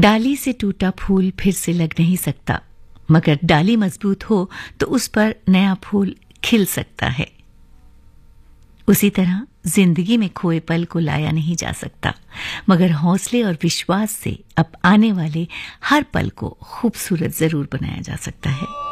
डाली से टूटा फूल फिर से लग नहीं सकता, मगर डाली मजबूत हो तो उस पर नया फूल खिल सकता है। उसी तरह जिंदगी में खोए पल को लाया नहीं जा सकता, मगर हौसले और विश्वास से अब आने वाले हर पल को खूबसूरत जरूर बनाया जा सकता है।